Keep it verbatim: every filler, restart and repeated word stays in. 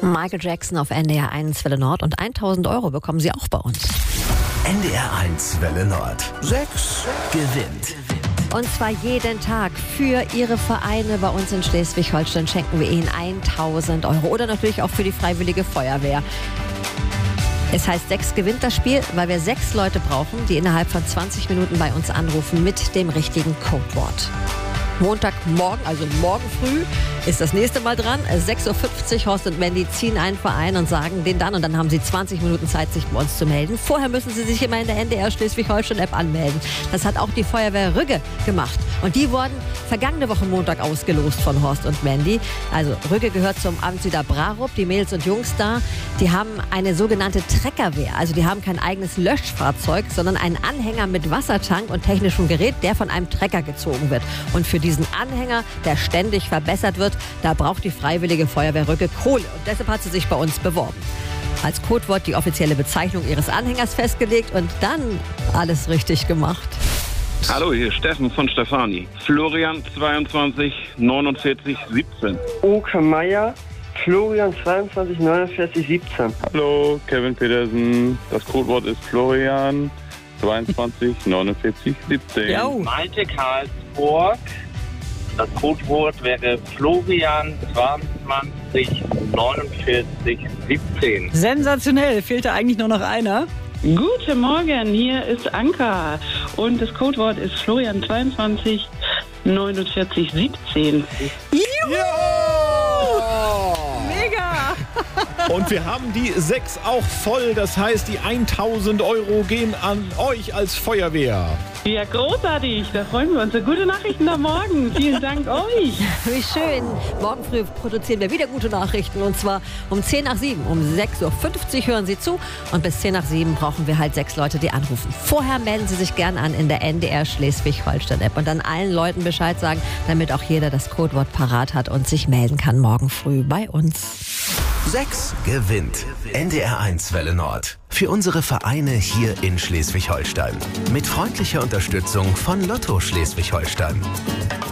Michael Jackson auf N D R eins Welle Nord und tausend Euro bekommen Sie auch bei uns. N D R eins Welle Nord. Sechs gewinnt. Und zwar jeden Tag für Ihre Vereine bei uns in Schleswig-Holstein schenken wir Ihnen tausend Euro. Oder natürlich auch für die Freiwillige Feuerwehr. Es heißt, sechs gewinnt das Spiel, weil wir sechs Leute brauchen, die innerhalb von zwanzig Minuten bei uns anrufen mit dem richtigen Codewort. Montagmorgen, also morgen früh, ist das nächste Mal dran. sechs Uhr fünfzig, Horst und Mandy ziehen einen Verein und sagen den dann. Und dann haben Sie zwanzig Minuten Zeit, sich bei uns zu melden. Vorher müssen Sie sich immer in der N D R Schleswig-Holstein-App anmelden. Das hat auch die Feuerwehr Rügge gemacht. Und die wurden vergangene Woche Montag ausgelost von Horst und Mandy. Also Rügge gehört zum Amt Süderbrarup. Die Mädels und Jungs da, die haben eine sogenannte Treckerwehr. Also die haben kein eigenes Löschfahrzeug, sondern einen Anhänger mit Wassertank und technischem Gerät, der von einem Trecker gezogen wird. Und für diesen Anhänger, der ständig verbessert wird, da braucht die Freiwillige Feuerwehr Rügge Kohle. Und deshalb hat sie sich bei uns beworben. Als Codewort die offizielle Bezeichnung ihres Anhängers festgelegt und dann alles richtig gemacht. Hallo, hier ist Steffen von Stefani. Florian zweiundzwanzig neunundvierzig siebzehn. Oke Meier, Florian zweiundzwanzig neunundvierzig siebzehn. Hallo, Kevin Petersen. Das Codewort ist Florian zweiundzwanzig neunundvierzig siebzehn. Jo. Malte Karlsburg. Das Codewort wäre Florian zweiundzwanzig neunundvierzig siebzehn. Sensationell, fehlte eigentlich nur noch einer. Guten Morgen, hier ist Anka und das Codewort ist Florian zweiundzwanzig neunundvierzig siebzehn. Juhu! Mega! Und wir haben die sechs auch voll, das heißt, die tausend Euro gehen an euch als Feuerwehr. Ja, großartig, da freuen wir uns. Gute Nachrichten am Morgen. Vielen Dank euch. Wie schön. Morgen früh produzieren wir wieder gute Nachrichten. Und zwar um zehn nach sieben. Um sechs Uhr fünfzig hören Sie zu. Und bis zehn nach sieben brauchen wir halt sechs Leute, die anrufen. Vorher melden Sie sich gern an in der N D R Schleswig-Holstein-App. Und dann allen Leuten Bescheid sagen, damit auch jeder das Codewort parat hat und sich melden kann morgen früh bei uns. Sechs gewinnt. N D R eins Welle Nord. Für unsere Vereine hier in Schleswig-Holstein. Mit freundlicher Unterstützung von Lotto Schleswig-Holstein.